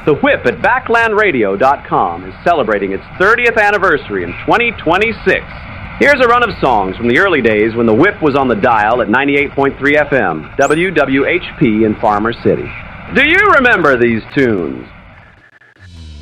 The Whip at BacklandRadio.com is celebrating its 30th anniversary in 2026. Here's a run of songs from the early days when The Whip was on the dial at 98.3 FM, WWHP in Farmer City. Do you remember these tunes?